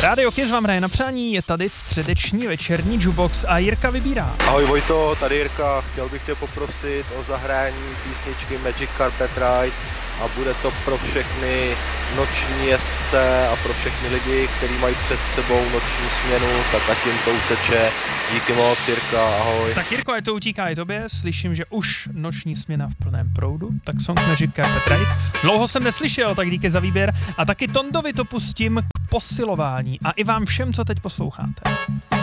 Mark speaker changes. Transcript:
Speaker 1: Rádio Kiss vám hraje na přání, je tady středeční večerní jukebox a Jirka vybírá.
Speaker 2: Ahoj Vojto, tady Jirka, chtěl bych tě poprosit o zahrání písničky Magic Carpet Ride a bude to pro všechny noční jezdce a pro všechny lidi, kteří mají před sebou noční směnu, tak ať jim to uteče. Díky moc, Jirka, ahoj.
Speaker 1: Tak Jirko, ať to utíká i tobě, slyším, že už noční směna v plném proudu, tak song Magic Carpet Ride. Dlouho jsem neslyšel, tak díky za výběr a taky Tondovi to pustím k posilování a i vám všem, co teď posloucháte.